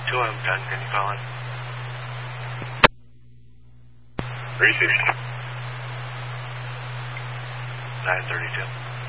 932, I'm done. Can you call in? 360. 932.